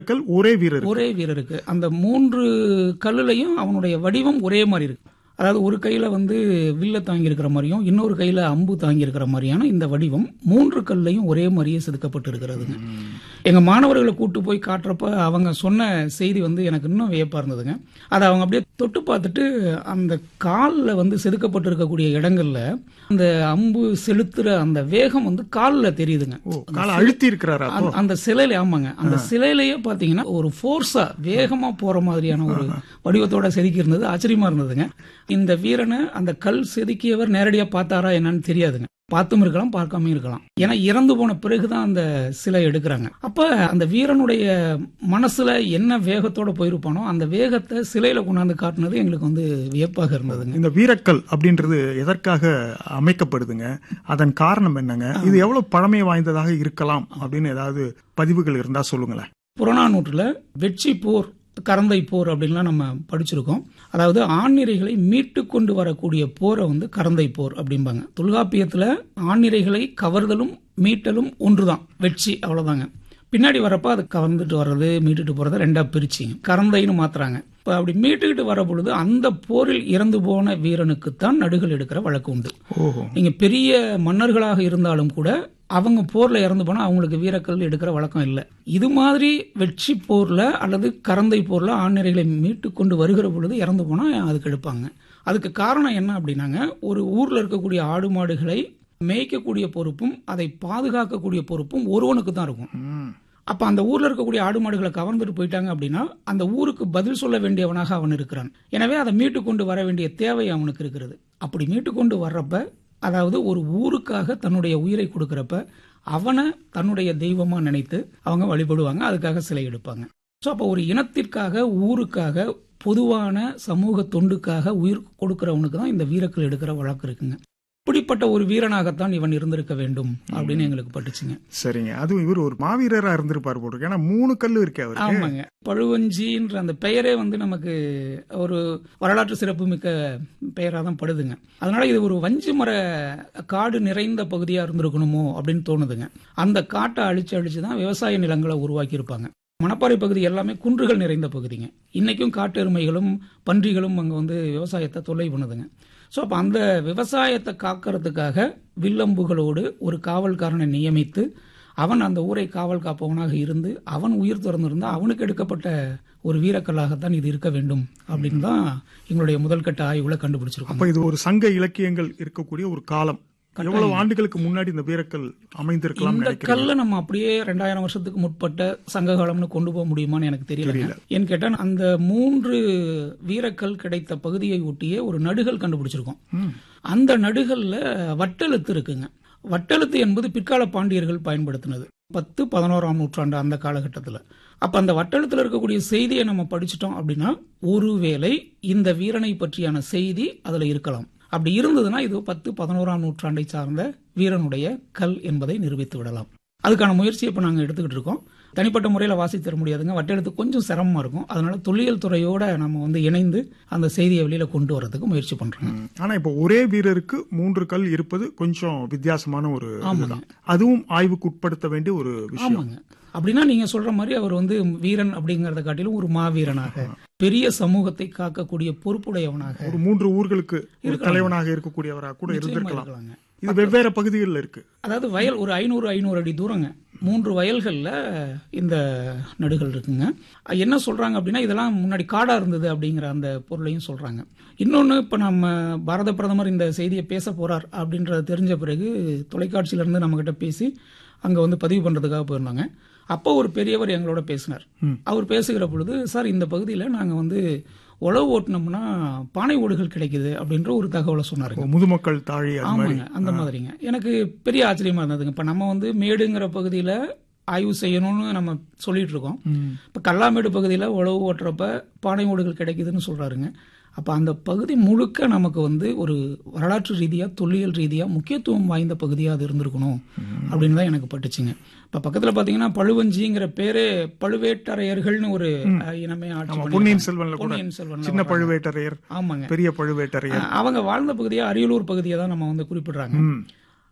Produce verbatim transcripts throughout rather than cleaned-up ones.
கல் ஒரே வீரர் ஒரே வீரருக்கு அந்த மூன்று கல்லுலையும் அவனுடைய வடிவம் ஒரே மாதிரி இருக்கு. அதாவது ஒரு கையில வந்து வில்ல தாங்கி இருக்கிற மாதிரியும் இன்னொரு கையில அம்பு தாங்கி இருக்கிற மாதிரியான இந்த வடிவம் மூன்று கல்லையும் ஒரே மாதிரியே செதுக்கப்பட்டு இருக்கிறதுங்க. எங்க மாணவர்களை கூட்டு போய் காட்டுறப்ப அவங்க சொன்ன செய்தி வந்து எனக்கு இன்னும் வியப்பா இருந்ததுங்க. அதை அவங்க அப்படியே தொட்டு பார்த்துட்டு அந்த காலில் வந்து செதுக்கப்பட்டு இருக்கக்கூடிய இடங்கள்ல அந்த அம்பு செலுத்துற அந்த வேகம் வந்து காலில் தெரியுதுங்க. அழுத்தி இருக்கிறாரா அந்த சிலையில? ஆமாங்க, அந்த சிலையிலேயே பாத்தீங்கன்னா ஒரு போர்ஸா வேகமா போற மாதிரியான ஒரு வடிவத்தோட செதுக்கி இருந்தது. ஆச்சரியமா இருந்ததுங்க. இந்த வீரனை அந்த கல் செதுக்கியவர் நேரடியா பார்த்தாரா என்னன்னு தெரியாதுங்க. பார்த்தும் இருக்கலாம், பார்க்காம இருக்கலாம். ஏன்னா இறந்து போன பிறகுதான் அந்த சிலை எடுக்கிறாங்க. அப்ப அந்த வீரனுடைய மனசுல என்ன வேகத்தோட போயிருப்பானோ அந்த வேகத்தை சிலையில கொண்டாந்து காட்டுனது எங்களுக்கு வந்து வியப்பாக இருந்ததுங்க. இந்த வீரக்கல் அப்படின்றது எதற்காக அமைக்கப்படுதுங்க? அதன் காரணம் என்னங்க? இது எவ்வளவு பழமை வாய்ந்ததாக இருக்கலாம் அப்படின்னு ஏதாவது பதிவுகள் இருந்தா சொல்லுங்களேன். புறநானூற்றுல வெற்றி போர், கரந்தை போர் அப்படின்லாம் நம்ம படிச்சிருக்கோம். அதாவது ஆண்நிறைகளை மீட்டு கொண்டு வரக்கூடிய போரை வந்து கரந்தை போர் அப்படிம்பாங்க. தொல்காப்பியத்துல ஆண்நிறைகளை கவர்தலும் மீட்டலும் ஒன்றுதான், வெற்றி, அவ்வளவுதாங்க. பின்னாடி வரப்ப அது கவர்ந்துட்டு வர்றது மீட்டுட்டு போறத ரெண்டா பிரிச்சிங்க, கரந்தைன்னு மாத்துறாங்க. இப்ப அப்படி மீட்டுக்கிட்டு வர பொழுது அந்த போரில் இறந்து போன வீரனுக்குத்தான் நடுகள் எடுக்கிற வழக்கு உண்டு. நீங்க பெரிய மன்னர்களாக இருந்தாலும் கூட அவங்க போர்ல இறந்து போனா அவங்களுக்கு வீரக்கல் எடுக்கிற வழக்கம் இல்லை. இது மாதிரி வெற்றி போர்ல அல்லது கரந்தை போர்ல ஆண்நிறைகளை மீட்டு கொண்டு வருகிற பொழுது இறந்து போனா அதுக்கு எடுப்பாங்க. அதுக்கு காரணம் என்ன அப்படின்னாங்க, ஒரு ஊர்ல இருக்கக்கூடிய ஆடு மாடுகளை மேய்க்கக்கூடிய பொறுப்பும் அதை பாதுகாக்கக்கூடிய பொறுப்பும் ஒருவனுக்கு தான் இருக்கும். அப்ப அந்த ஊர்ல இருக்கக்கூடிய ஆடு மாடுகளை கவர்ந்துட்டு போயிட்டாங்க அப்படின்னா அந்த ஊருக்கு பதில் சொல்ல வேண்டியவனாக அவன் இருக்கிறான். எனவே அதை மீட்டு கொண்டு வர வேண்டிய தேவை அவனுக்கு இருக்கிறது. அப்படி மீட்டு கொண்டு வர்றப்ப, அதாவது ஒரு ஊருக்காக தன்னுடைய உயிரை கொடுக்கறப்ப அவனை தன்னுடைய தெய்வமா நினைத்து அவங்க வழிபடுவாங்க, அதுக்காக சிலை எடுப்பாங்க. ஸோ அப்போ ஒரு இனத்திற்காக, ஊருக்காக, பொதுவான சமூக தொண்டுக்காக உயிர் கொடுக்கிறவனுக்கு தான் இந்த வீரக்கல் எடுக்கிற வழக்கு இருக்குங்க. இப்படிப்பட்ட ஒரு வீரனாகத்தான் இவன் இருந்திருக்க வேண்டும் அப்படின்னு எங்களுக்கு பட்டுச்சுங்க. சரிங்க. அது இவர் ஒரு மாவீரரா இருந்திருப்பார் போட்டு. ஏன்னா மூணு கல்லு இருக்கு அவருக்கு. ஆமாங்க. பழுவஞ்சின்ற அந்த பெயரே வந்து நமக்கு ஒரு வரலாற்று சிறப்பு மிக்க பெயரா தான் படுதுங்க. அதனால இது ஒரு வஞ்சி மர காடு நிறைந்த பகுதியா இருந்திருக்கணுமோ அப்படின்னு தோணுதுங்க. அந்த காட்டை அழிச்சு அழிச்சுதான் விவசாய நிலங்களை உருவாக்கி இருப்பாங்க. மணப்பாறை பகுதி எல்லாமே குன்றுகள் நிறைந்த பகுதிங்க. இன்னைக்கும் காட்டு எருமைகளும் பன்றிகளும் அங்க வந்து விவசாயத்தை தொல்லை பண்ணுதுங்க. ஸோ அப்போ அந்த விவசாயத்தை காக்கிறதுக்காக வில்லம்புகளோடு ஒரு காவல்காரனை நியமித்து அவன் அந்த ஊரை காவல் காப்பவனாக இருந்து அவன் உயிர் திறந்திருந்தா அவனுக்கு எடுக்கப்பட்ட ஒரு வீரக்கல்லாகத்தான் இது இருக்க வேண்டும் அப்படின்னு தான் எங்களுடைய முதல் கட்ட ஆய்வுல கண்டுபிடிச்சிருக்கோம். அப்ப இது ஒரு சங்க இலக்கியங்கள் இருக்கக்கூடிய ஒரு காலம். எவ்வளவு ஆண்டுகளுக்கு முன்னாடி இந்த வீரக்கல் அமைந்திருக்கலாம்? இந்த கல்ல நம்ம அப்படியே ரெண்டாயிரம் வருஷத்துக்கு முற்பட்ட சங்க காலம்னு கொண்டு போக முடியுமான்னு எனக்கு தெரியல. ஏன்னு கேட்டா அந்த மூன்று வீரக்கல் கிடைத்த பகுதியை ஒட்டியே ஒரு நடுகள் கண்டுபிடிச்சிருக்கோம். அந்த நடுகல்ல வட்டெழுத்து இருக்குங்க. வட்டெழுத்து என்பது பிற்கால பாண்டியர்கள் பயன்படுத்தினது பத்து பதினோராம் நூற்றாண்டு அந்த காலகட்டத்தில். அப்ப அந்த வட்டெழுத்துல இருக்கக்கூடிய செய்தியை நம்ம படிச்சுட்டோம் அப்படின்னா ஒருவேளை இந்த வீரனை பற்றியான செய்தி அதுல இருக்கலாம். அப்படி இருந்ததுன்னா இது பத்து பதினோராம் நூற்றாண்டை சார்ந்த வீரனுடைய கல் என்பதை நிரூபித்து விடலாம். அதுக்கான முயற்சியை இப்ப நாங்க எடுத்துக்கிட்டு இருக்கோம். தனிப்பட்ட முறையில வாசித்து தர முடியாதுங்க, வட்டெழுத்து கொஞ்சம் சிரமமா இருக்கும். அதனால தொல்லியல் துறையோட நம்ம வந்து இணைந்து அந்த செய்தியை வெளியில கொண்டு வரதுக்கு முயற்சி பண்றோம். ஆனா இப்போ ஒரே வீரருக்கு மூன்று கல் இருப்பது கொஞ்சம் வித்தியாசமான ஒரு, அதுவும் ஆய்வுக்கு உட்படுத்த வேண்டிய ஒரு விஷயம். ஆமாங்க. அப்படின்னா நீங்க சொல்ற மாதிரி அவர் வந்து வீரன் அப்படிங்கறத காட்டிலும் ஒரு மாவீரனாக, பெரிய சமூகத்தை காக்கக்கூடிய பொறுப்புடையவனாக, ஒரு மூன்று ஊர்களுக்கு தலைவனாக இருக்கக்கூடியவராக கூட இருந்திருக்கலாம். இது வெவ்வேறு பகுதிகளில் இருக்கு. அதாவது வயல் ஒரு ஐநூறு ஐநூறு அடி தூரங்க, மூன்று வயல்கள்ல இந்த நடுகள் இருக்குங்க. என்ன சொல்றாங்க அப்படின்னா இதெல்லாம் முன்னாடி காடா இருந்தது அப்படிங்கிற அந்த பொருளையும் சொல்றாங்க. இன்னொன்னு, இப்ப நம்ம பாரத பிரதமர் இந்த செய்தியை பேச போறார் அப்படின்றத தெரிஞ்ச பிறகு தொலைக்காட்சியில இருந்து நம்ம கிட்ட பேசி அங்க வந்து பதிவு பண்றதுக்காக போயிருந்தாங்க. அப்போ ஒரு பெரியவர் எங்களோட பேசினார். அவர் பேசுகிற பொழுது, சார் இந்த பகுதியில நாங்க வந்து உழவு ஓட்டினோம்னா பானை ஓடுகள் கிடைக்குது அப்படின்ற ஒரு தகவலை சொன்னாருங்க. முதுமக்கள் தாழி. ஆமாங்க, அந்த மாதிரிங்க. எனக்கு பெரிய ஆச்சரியமா இருந்ததுங்க. இப்ப நம்ம வந்து மேடுங்கிற பகுதியில ஆய்வு செய்யணும்னு நம்ம சொல்லிட்டு இருக்கோம். இப்ப கல்லாமேடு பகுதியில உழவு ஓட்டுறப்ப பானை ஓடுகள் கிடைக்குதுன்னு சொல்றாருங்க. அப்ப அந்த பகுதி முழுக்க நமக்கு வந்து ஒரு வரலாற்று ரீதியா தொல்லியல் ரீதியா முக்கியத்துவம் வாய்ந்த பகுதியா அது இருந்திருக்கணும் அப்படின்னு தான் எனக்கு பட்டுச்சுங்க. இப்ப பக்கத்துல பாத்தீங்கன்னா பழுவஞ்சிங்கிற பேரே பழுவேட்டரையர்கள்னு ஒரு இனமே ஆட்சி. பொன்னியின் செல்வன் சின்ன பழுவேட்டரையர், ஆமாங்க, பெரிய பழுவேட்டரையர், அவங்க வாழ்ந்த பகுதியா அரியலூர் பகுதியை தான் நம்ம வந்து குறிப்பிடுறாங்க.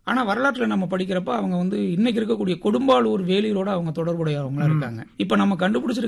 ஆனா வரலாற்றுல நம்ம படிக்கிறப்ப அவங்க வந்து இன்னைக்கு இருக்கக்கூடிய கொடும்பாலூர் வேலியோட அவங்க தொடர்புடையவங்களா இருக்காங்க. இப்ப நம்ம கண்டுபிடிச்சிருக்க